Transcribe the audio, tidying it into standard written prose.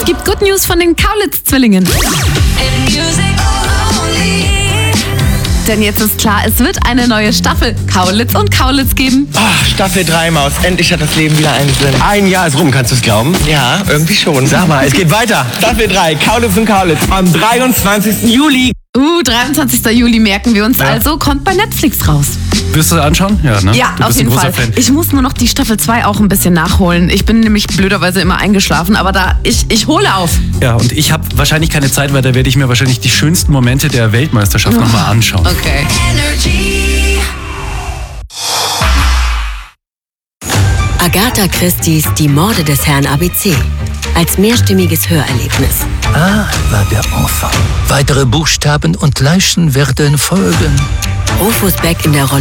Es gibt Good News von den Kaulitz-Zwillingen. Denn jetzt ist klar, es wird eine neue Staffel Kaulitz und Kaulitz geben. Ach, Staffel 3, Maus. Endlich hat das Leben wieder einen Sinn. Ein Jahr ist rum, kannst du es glauben? Ja, irgendwie schon. Sag mal, es geht weiter. Staffel 3, Kaulitz und Kaulitz. Am 23. Juli. 23. Juli merken wir uns also, kommt bei Netflix raus. Wirst du anschauen? Ja, ne? Ja, du auf bist jeden ein großer Fall. Fan. Ich muss nur noch die Staffel 2 auch ein bisschen nachholen. Ich bin nämlich blöderweise immer eingeschlafen, aber ich hole auf. Ja, und ich habe wahrscheinlich keine Zeit, weil da werde ich mir wahrscheinlich die schönsten Momente der Weltmeisterschaft nochmal anschauen. Okay. Agatha Christie's Die Morde des Herrn ABC. Als mehrstimmiges Hörerlebnis. A war der Enfant. Weitere Buchstaben und Leichen werden folgen. Rufus Beck in der Rolle